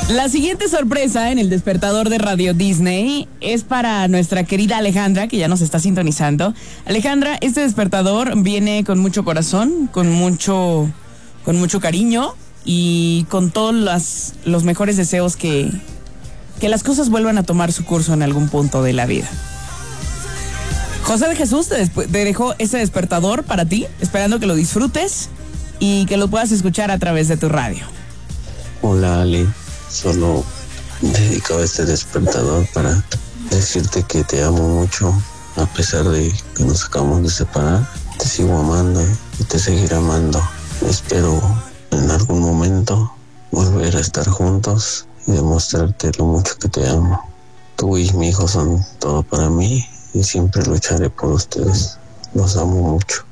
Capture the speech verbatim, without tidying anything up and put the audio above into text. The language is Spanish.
La siguiente sorpresa en el despertador de Radio Disney es para nuestra querida Alejandra, que ya nos está sintonizando. Alejandra, este despertador viene con mucho corazón, con mucho, con mucho cariño y con todos las, los mejores deseos que, que las cosas vuelvan a tomar su curso en algún punto de la vida. José de Jesús te, desp- te dejó ese despertador para ti, esperando que lo disfrutes y que lo puedas escuchar a través de tu radio. Hola Ale, solo dedicaba este despertador para decirte que te amo mucho, a pesar de que nos acabamos de separar. Te sigo amando y te seguiré amando. Espero en algún momento volver a estar juntos y demostrarte lo mucho que te amo. Tú y mi hijo son todo para mí y siempre lucharé por ustedes. Los amo mucho.